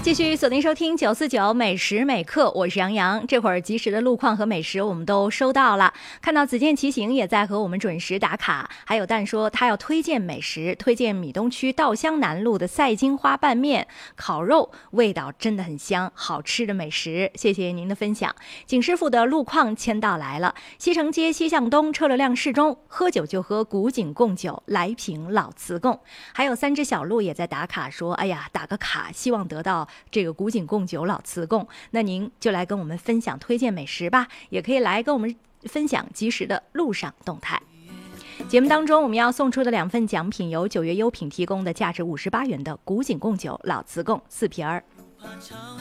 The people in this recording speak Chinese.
继续锁定收听949美食美课，我是杨洋。这会儿及时的路况和美食我们都收到了，看到子健骑行也在和我们准时打卡，还有蛋说他要推荐美食，推荐米东区稻香南路的赛金花拌面烤肉，味道真的很香，好吃的美食，谢谢您的分享。景师傅的路况签到来了，西城街西向东车流量适中，喝酒就喝古井贡酒，来瓶老瓷贡。还有3只小鹿也在打卡说，哎呀，打个卡，希望得到这个古井贡酒老瓷贡。那您就来跟我们分享推荐美食吧，也可以来跟我们分享及时的路上动态。节目当中我们要送出的2份奖品由9月优品提供的价值58元的古井贡酒老瓷贡4瓶儿。